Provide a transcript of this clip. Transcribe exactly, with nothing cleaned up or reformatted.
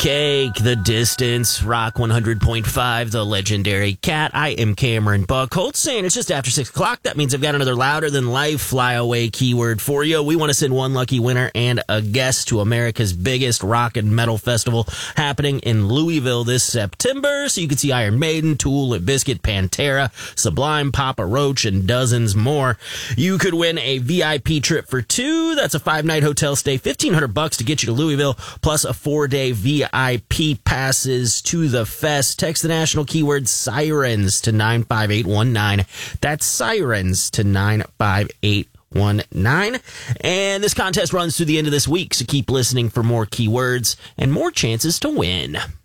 Cake, The Distance, Rock one hundred point five, The Legendary Cat. I am Cameron Buckholtz saying it's just after six o'clock. That means I've got another louder than life flyaway keyword for you. We want to send one lucky winner and a guest to America's biggest rock and metal festival happening in Louisville this September. So you can see Iron Maiden, Tool, Limp Bizkit, Pantera, Sublime, Papa Roach, and dozens more. You could win a V I P trip for two. That's a five-night hotel stay, fifteen hundred bucks to get you to Louisville, plus a four-day V I P passes to the fest. Text the national keyword SIRENS to nine five eight one nine. That's SIRENS to nine five eight one nine. And this contest runs through the end of this week, so keep listening for more keywords and more chances to win.